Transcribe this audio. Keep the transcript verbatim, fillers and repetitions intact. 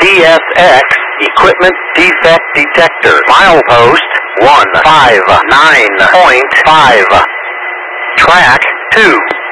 T S X Equipment Defect Detector. Milepost one five nine point five. Track two.